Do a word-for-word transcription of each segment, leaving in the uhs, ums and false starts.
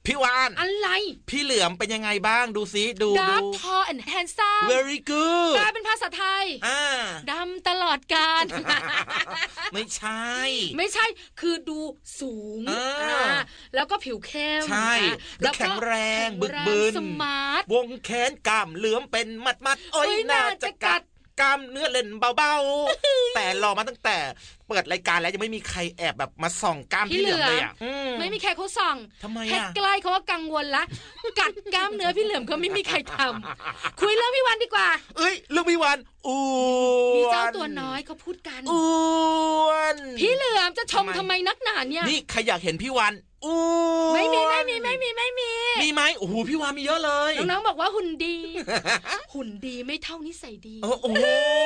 พี่วานอะไรพี่เหลือมเป็นยังไงบ้างดูซิดูดู Dark tall and handsome very good แปลเป็นภาษาไทยอ่าดำตลอดกาลไม่ใช่ไม่ใช่คือดูสูงอ่าแล้วก็ผิวเข้มใช่แล้วแข็งแรงบึกบึนสมาร์ทวงแขนกล้ามเหลือมเป็นมัดมัดโอ้ยน่าจะกัดกล้ามเนื้อเล่นเบาๆแต่รอมาตั้งแต่เปิดรายการแล้วยังไม่มีใครแอบแบบมาส่องกล้ามพี่เหลือมเลยอ่ะไม่มีใครเขาส่องทำไมอ่ะใกล้เขาก็กังวลละกัดกล้ามเนื้อพี่เหลือมก็ไม่มีใครทำคุยเรื่องพี่วันดีกว่าเอ้ยเรื่องพี่วันอ้วนมีเจ้าตัวน้อยเขาพูดกันอ้วนพี่เหลือมจะชมทำไมนักหนาเนี่ยนี่ใครอยากเห็นพี่วันอ้วนไม่มีไม่มีไม่มีไม่มีมีไหมโอ้โหพี่วานมีเยอะเลยน้องๆบอกว่าหุ่นดี หุ่นดีไม่เท่านิสัยดีโอ้โห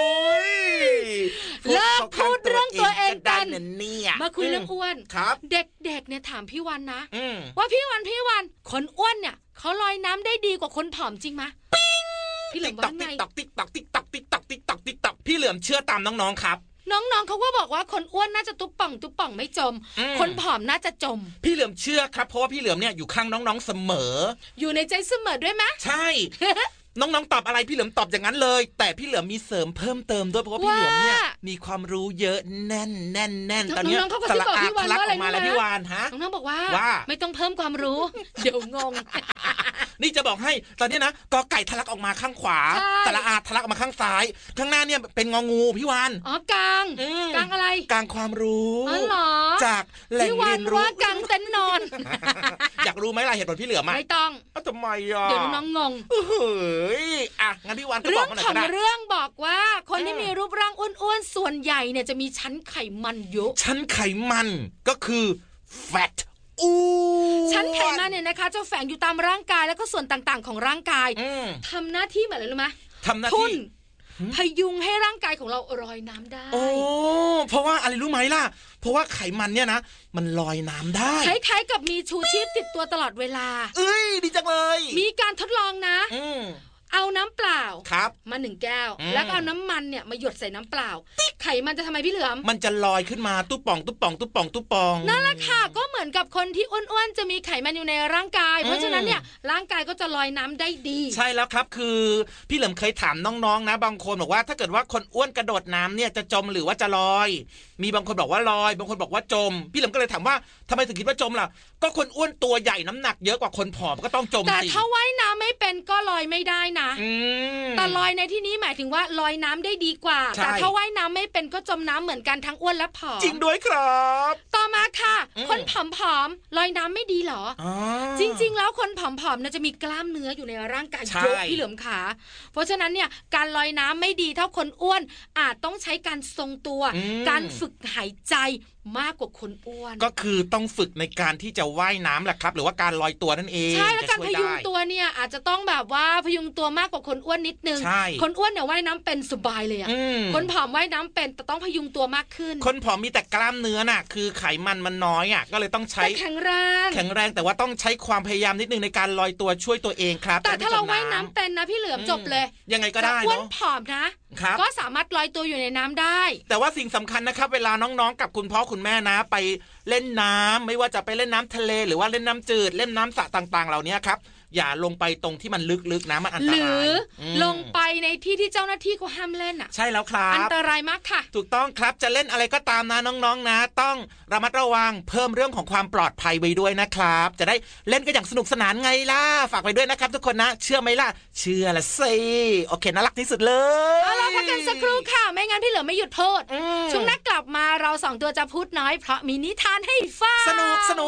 เลิกพูดเรื่องตัวเองกันมาคุยเรื่องอ้วนครับเด็กๆเนี่ยถามพี่วันนะว่าพี่วันพี่วันคนอ้วนเนี่ยเขาลอยน้ำได้ดีกว่าคนผอมจริงไหมพี่เหลือมว่าไงติ๊กตอกติ๊กตอกติ๊กตอกติ๊กตอกติ๊กตอกติ๊กตอกพี่เหลือมเชื่อตามน้องๆครับน้องๆเขาก็บอกว่าคนอ้วนน่าจะตุ๊บป่องตุ๊บป่องไม่จมคนผอมน่าจะจมพี่เหลือมเชื่อครับเพราะว่าพี่เหลือมเนี่ยอยู่ข้างน้องๆเสมออยู่ในใจเสมอด้วยไหมใช่ น้องๆตอบอะไรพี่เหลือมตอบอย่างนั้นเลยแต่พี่เหลือมมีเสริมเพิ่มเติมด้วยเพราะว่าพี่เหลือมเนี่ยมีความรู้เยอะแน่นแน่นแน่นตอนนี้สละอาทะลักออกมาแล้วพี่วานฮะน้องๆบอกว่าไม่ต้องเพิ่มความรู้เดี๋ยวงงนี่จะบอกให้ตอนนี้นะกอไก่ทะลักออกมาข้างขวาสระอาทะลักออกมาข้างซ้ายข้างหน้าเนี่ยเป็นงองูพี่วานอ๋อกลางกลางอะไรกลางความรู้อ๋อเหรอจากแหล่งเรียนรู้ว่ากลางเต็นท์นอนอยากรู้ไหมล่ะเหตุผลพี่เหลือมไม่ต้องทำไมอ่ะเดี๋ยวน้องงงเฮ้ยอ่ะงั้นพี่วานก็บอกมาหน่อยก็ได้เรื่องของเรื่องบอกว่าคนที่มีรูปร่างอ้วนๆส่วนใหญ่เนี่ยจะมีชั้นไขมันเยอะชั้นไขมันก็คือ fat ชั้นไขมันเนี่ยนะคะจะแฝงอยู่ตามร่างกายแล้วก็ส่วนต่างๆของร่างกายทำหน้าที่เหมือนอะไรรู้ไหมทำหน้าที่พยุงให้ร่างกายของเราลอยน้ำได้โอ้เพราะว่าอะไรรู้ไหมล่ะเพราะว่าไขมันเนี่ยนะมันลอยน้ำได้คล้ายๆกับมีชูชีพติดตัวตลอดเวลาเอ้ยดีจังเลยมีการทดลองนะเอาน้ำเปล่าครับมาหนึ่งแก้วแล้วก็เอาน้ำมันเนี่ยมาหยดใส่น้ำเปล่าไขมันจะทำไมพี่เหลือมมันจะลอยขึ้นมาตุ๊บป่องตุ๊บป่องตุ๊บป่องตุ๊บป่องนั่นแหละค่ะก็เหมือนกับคนที่อ้วนๆจะมีไขมันอยู่ในร่างกายเพราะฉะนั้นเนี่ยร่างกายก็จะลอยน้ำได้ดีใช่แล้วครับคือพี่เหลือมเคยถามน้องๆนะบางคนบอกว่าถ้าเกิดว่าคนอ้วนกระโดดน้ำเนี่ยจะจมหรือว่าจะลอยมีบางคนบอกว่าลอยบางคนบอกว่าจมพี่เหลือมก็เลยถามว่าทำไมถึงคิดว่าจมล่ะก็คนอ้วนตัวใหญ่น้ำหนักเยอะกว่าคนผอมก็ต้องจมสิแต่ถ้าว่ายน้ำไม่เป็นก็ลอยไม่ได้นะแต่ลอยในที่นี้หมายถึงว่าลอยน้ำได้ดีกว่าแต่ถ้าว่ายน้ำไม่เป็นก็จมน้ำเหมือนกันทั้งอ้วนและผอมจริงด้วยครับต่อมาค่ะคนผอมๆลอยน้ำไม่ดีหรอจริงๆแล้วคนผอมๆน่าจะมีกล้ามเนื้ออยู่ในร่างกายเยอะพี่เหลือมขาเพราะฉะนั้นเนี่ยการลอยน้ำไม่ดีเท่าคนอ้วนอาจต้องใช้การทรงตัวการฝึกหายใจมากกว่าคนอ้วนก็คือต้องฝึกในการที่จะว่ายน้ำแหละครับหรือว่าการลอยตัวนั่นเองใช่แล้วการพยุงตัวเนี่ยอาจจะต้องแบบว่าพยุงตัวมากกว่าคนอ้วนนิดนึงคนอ้วนเนี่ยว่ายน้ำเป็นสบายเลยอ่ะคนผอมว่ายน้ำเป็นแต่ต้องพยุงตัวมากขึ้นคนผอมมีแต่กล้ามเนื้อน่ะคือไขมันมันน้อยอ่ะก็เลยต้องใช้แข็งแรงแข็งแรงแต่ว่าต้องใช้ความพยายามนิดนึงในการลอยตัวช่วยตัวเองครับแต่ถ้าเราว่ายน้ำเป็นนะพี่เหลือมจบเลยยังไงก็ได้เนาะอ้วนผอมนะก็สามารถลอยตัวอยู่ในน้ำได้แต่ว่าสิ่งสำคัญนะครับเวลาน้องๆกับคุณพ่อคุณแม่นะไปเล่นน้ำไม่ว่าจะไปเล่นน้ำทะเลหรือว่าเล่นน้ำจืดเล่นน้ำสระต่างๆเหล่านี้ครับอย่าลงไปตรงที่มันลึกๆนะมันอันตรายหรือลงไปในที่ที่เจ้าหน้าที่เขาห้ามเล่นอ่ะใช่แล้วครับอันตรายมากค่ะถูกต้องครับจะเล่นอะไรก็ตามนะน้องๆนะต้องระมัดระวังเพิ่มเรื่องของความปลอดภัยไว้ด้วยนะครับจะได้เล่นกันอย่างสนุกสนานไงล่ะฝากไว้ด้วยนะครับทุกคนนะเชื่อไหมล่ะเชื่อละสิโอเคน่ารักที่สุดเลยเอาล่ะพักกันสักครู่ค่ะไม่งั้นพี่เหลือไม่หยุดพูดช่วงหน้ากลับมาเราสองตัวจะพูดน้อยเพราะมีนิทานให้ฟังสนุกสนุก